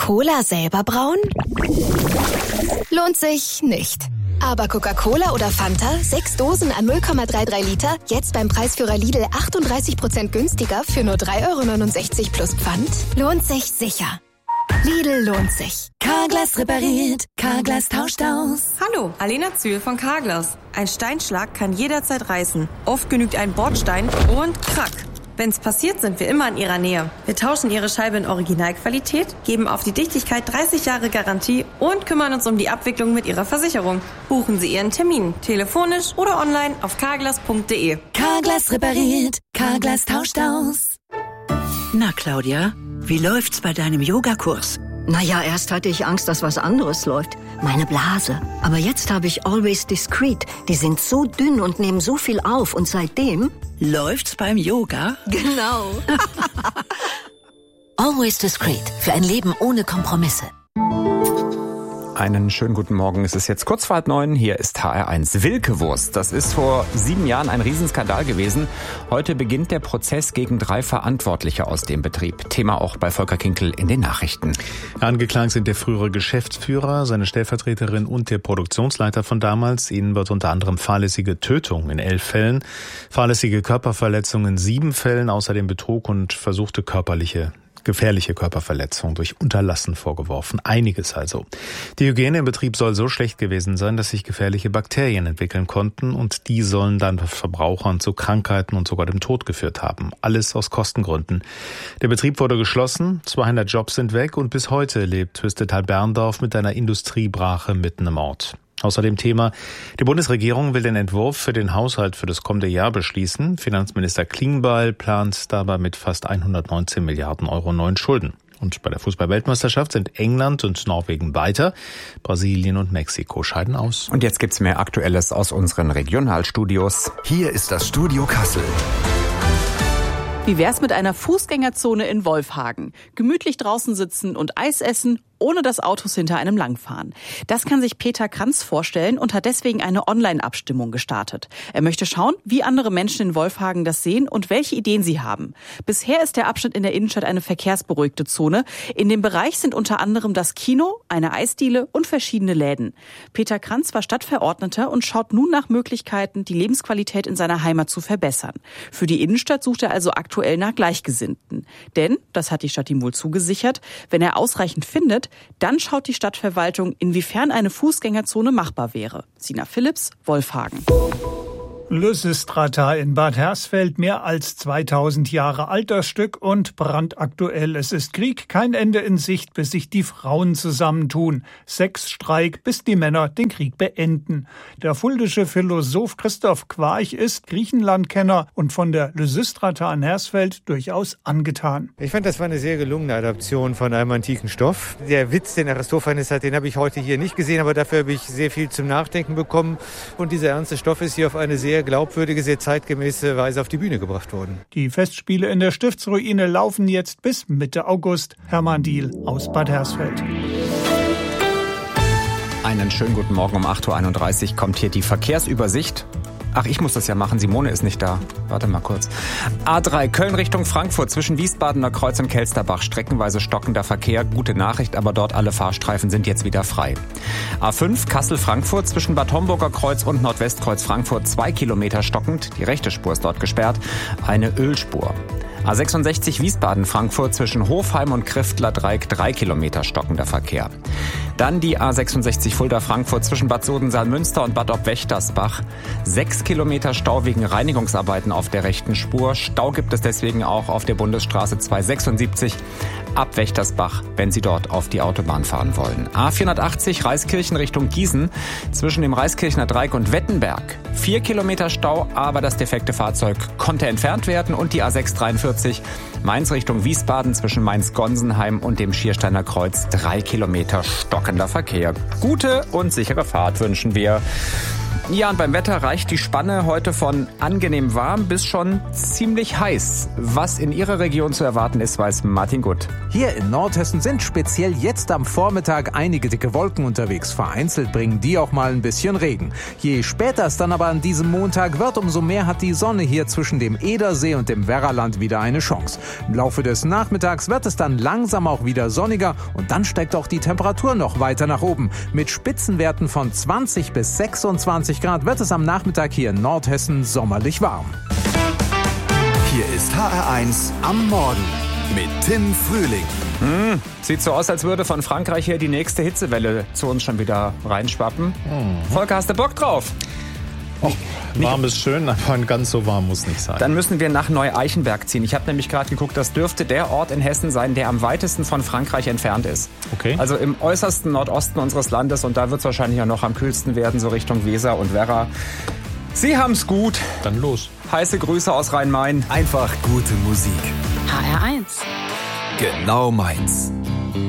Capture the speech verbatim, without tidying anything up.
Cola selber brauen? Lohnt sich nicht. Aber Coca-Cola oder Fanta, sechs Dosen an null Komma dreiunddreißig Liter, jetzt beim Preisführer Lidl achtunddreißig Prozent günstiger für nur drei Euro neunundsechzig plus Pfand? Lohnt sich sicher. Lidl lohnt sich. Carglass repariert, Carglass tauscht aus. Hallo, Alena Zühl von Carglass. Ein Steinschlag kann jederzeit reißen. Oft genügt ein Bordstein und krack. Wenn's passiert, sind wir immer in Ihrer Nähe. Wir tauschen Ihre Scheibe in Originalqualität, geben auf die Dichtigkeit dreißig Jahre Garantie und kümmern uns um die Abwicklung mit Ihrer Versicherung. Buchen Sie Ihren Termin, telefonisch oder online auf carglass punkt de. Carglass repariert, Carglass tauscht aus. Na, Claudia, wie läuft's bei deinem Yogakurs? Naja, erst hatte ich Angst, dass was anderes läuft. Meine Blase. Aber jetzt habe ich Always Discreet. Die sind so dünn und nehmen so viel auf. Und seitdem... Läuft's beim Yoga? Genau. Always Discreet. Für ein Leben ohne Kompromisse. Einen schönen guten Morgen. Es ist jetzt kurz vor halb neun. Hier ist H R eins. Wilke-Wurst. Das ist vor sieben Jahren ein Riesenskandal gewesen. Heute beginnt der Prozess gegen drei Verantwortliche aus dem Betrieb. Thema auch bei Volker Kinkel in den Nachrichten. Angeklagt sind der frühere Geschäftsführer, seine Stellvertreterin und der Produktionsleiter von damals. Ihnen wird unter anderem fahrlässige Tötung in elf Fällen, fahrlässige Körperverletzung in sieben Fällen, außerdem Betrug und versuchte körperliche gefährliche Körperverletzung durch Unterlassen vorgeworfen. Einiges also. Die Hygiene im Betrieb soll so schlecht gewesen sein, dass sich gefährliche Bakterien entwickeln konnten und die sollen dann Verbrauchern zu Krankheiten und sogar dem Tod geführt haben. Alles aus Kostengründen. Der Betrieb wurde geschlossen, zweihundert Jobs sind weg und bis heute lebt Hüstetal Berndorf mit einer Industriebrache mitten im Ort. Außerdem Thema, die Bundesregierung will den Entwurf für den Haushalt für das kommende Jahr beschließen. Finanzminister Klingbeil plant dabei mit fast hundertneunzehn Milliarden Euro neuen Schulden. Und bei der Fußball-Weltmeisterschaft sind England und Norwegen weiter. Brasilien und Mexiko scheiden aus. Und jetzt gibt's mehr Aktuelles aus unseren Regionalstudios. Hier ist das Studio Kassel. Wie wär's mit einer Fußgängerzone in Wolfhagen? Gemütlich draußen sitzen und Eis essen, ohne dass Autos hinter einem langfahren. Das kann sich Peter Kranz vorstellen und hat deswegen eine Online-Abstimmung gestartet. Er möchte schauen, wie andere Menschen in Wolfhagen das sehen und welche Ideen sie haben. Bisher ist der Abschnitt in der Innenstadt eine verkehrsberuhigte Zone. In dem Bereich sind unter anderem das Kino, eine Eisdiele und verschiedene Läden. Peter Kranz war Stadtverordneter und schaut nun nach Möglichkeiten, die Lebensqualität in seiner Heimat zu verbessern. Für die Innenstadt sucht er also aktuell nach Gleichgesinnten. Denn, das hat die Stadt ihm wohl zugesichert, wenn er ausreichend findet, dann schaut die Stadtverwaltung, inwiefern eine Fußgängerzone machbar wäre. Sina Philipps, Wolfhagen. Lysistrata in Bad Hersfeld, mehr als zweitausend Jahre altes Stück und brandaktuell. Es ist Krieg, kein Ende in Sicht, bis sich die Frauen zusammentun. Sexstreik, bis die Männer den Krieg beenden. Der fuldische Philosoph Christoph Quarch ist Griechenlandkenner und von der Lysistrata in Hersfeld durchaus angetan. Ich fand, das war eine sehr gelungene Adaption von einem antiken Stoff. Der Witz, den Aristophanes hat, den habe ich heute hier nicht gesehen, aber dafür habe ich sehr viel zum Nachdenken bekommen. Und dieser ernste Stoff ist hier auf eine sehr glaubwürdige, sehr zeitgemäße Weise auf die Bühne gebracht worden. Die Festspiele in der Stiftsruine laufen jetzt bis Mitte August. Hermann Diehl aus Bad Hersfeld. Einen schönen guten Morgen. Um acht Uhr einunddreißig kommt hier die Verkehrsübersicht. Ach, ich muss das ja machen. Simone ist nicht da. Warte mal kurz. A drei Köln Richtung Frankfurt zwischen Wiesbadener Kreuz und Kelsterbach. Streckenweise stockender Verkehr. Gute Nachricht, aber dort alle Fahrstreifen sind jetzt wieder frei. A fünf Kassel Frankfurt zwischen Bad Homburger Kreuz und Nordwestkreuz Frankfurt. Zwei Kilometer stockend. Die rechte Spur ist dort gesperrt. Eine Ölspur. A sechsundsechzig Wiesbaden-Frankfurt zwischen Hofheim und Kriftler-Dreieck, drei Kilometer stockender Verkehr. Dann die A sechsundsechzig Fulda-Frankfurt zwischen Bad Sodensaal-Münster und Bad Ob-Wächtersbach. Sechs Kilometer Stau wegen Reinigungsarbeiten auf der rechten Spur. Stau gibt es deswegen auch auf der Bundesstraße zweihundertsechsundsiebzig ab Wächtersbach, wenn Sie dort auf die Autobahn fahren wollen. A vierhundertachtzig Reiskirchen Richtung Gießen zwischen dem Reiskirchner Dreieck und Wettenberg. Vier Kilometer Stau, aber das defekte Fahrzeug konnte entfernt werden. Und die A sechshundertdreiundvierzig Mainz Richtung Wiesbaden zwischen Mainz-Gonsenheim und dem Schiersteiner Kreuz. Drei Kilometer stockender Verkehr. Gute und sichere Fahrt wünschen wir. Ja, und beim Wetter reicht die Spanne heute von angenehm warm bis schon ziemlich heiß. Was in Ihrer Region zu erwarten ist, weiß Martin Gutt. Hier in Nordhessen sind speziell jetzt am Vormittag einige dicke Wolken unterwegs. Vereinzelt bringen die auch mal ein bisschen Regen. Je später es dann aber an diesem Montag wird, umso mehr hat die Sonne hier zwischen dem Edersee und dem Werraland wieder eine Chance. Im Laufe des Nachmittags wird es dann langsam auch wieder sonniger und dann steigt auch die Temperatur noch weiter nach oben. Mit Spitzenwerten von zwanzig bis sechsundzwanzig Grad wird es am Nachmittag hier in Nordhessen sommerlich warm. Hier ist H R eins am Morgen mit Tim Frühling. Hm, sieht so aus, als würde von Frankreich her die nächste Hitzewelle zu uns schon wieder reinschwappen. Mhm. Volker, hast du Bock drauf? Och, warm ist schön, aber ganz so warm muss nicht sein. Dann müssen wir nach Neu-Eichenberg ziehen. Ich habe nämlich gerade geguckt, das dürfte der Ort in Hessen sein, der am weitesten von Frankreich entfernt ist. Okay. Also im äußersten Nordosten unseres Landes und da wird es wahrscheinlich auch noch am kühlsten werden, so Richtung Weser und Werra. Sie haben's gut. Dann los. Heiße Grüße aus Rhein-Main. Einfach gute Musik. H R eins. Genau meins.